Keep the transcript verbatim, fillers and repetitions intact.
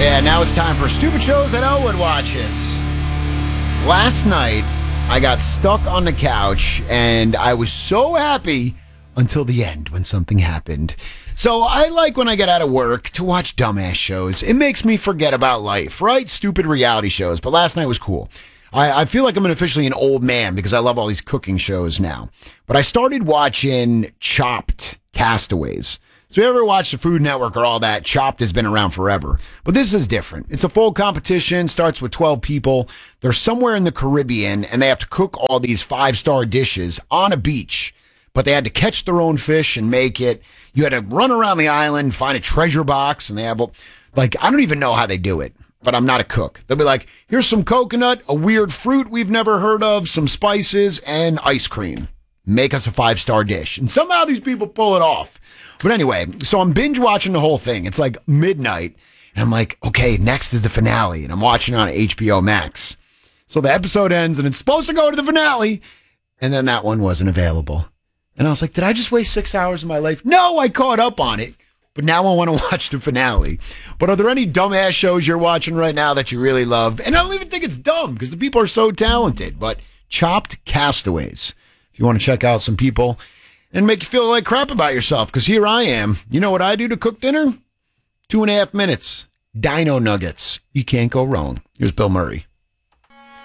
Yeah, now it's time for stupid shows that Elwood watches. Last night, I got stuck on the couch, and I was so happy until the end when something happened. So I like when I get out of work to watch dumbass shows. It makes me forget about life, right? Stupid reality shows. But last night was cool. I, I feel like I'm officially an old man because I love all these cooking shows now. But I started watching Chopped Castaways. So if you ever watch the Food Network or all that, Chopped has been around forever. But this is different. It's a full competition, starts with twelve people. They're somewhere in the Caribbean, and they have to cook all these five-star dishes on a beach. But they had to catch their own fish and make it. You had to run around the island, find a treasure box, and they have, like, I don't even know how they do it, but I'm not a cook. They'll be like, here's some coconut, a weird fruit we've never heard of, some spices, and ice cream. Make us a five-star dish. And somehow these people pull it off. But anyway, so I'm binge watching the whole thing. It's like midnight, and I'm like, okay, next is the finale, and I'm watching it on H B O Max. So the episode ends, and it's supposed to go to the finale, and then that one wasn't available. And I was like, did I just waste six hours of my life? No, I caught up on it, but now I want to watch the finale. But are there any dumbass shows you're watching right now that you really love? And I don't even think it's dumb, because the people are so talented, but Chopped Castaways. If you want to check out some people and make you feel like crap about yourself, because here I am. You know what I do to cook dinner? Two and a half minutes. Dino nuggets. You can't go wrong. Here's Bill Murray.